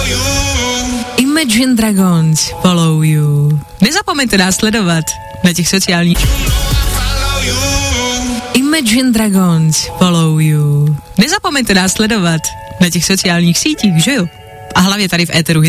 Imagine Dragons, Follow You. Nezapomeňte nás sledovat na těch sociálních. Imagine Dragons, Follow You. Nezapomeňte nás sledovat na těch sociálních sítích, že jo? A hlavně tady v éteru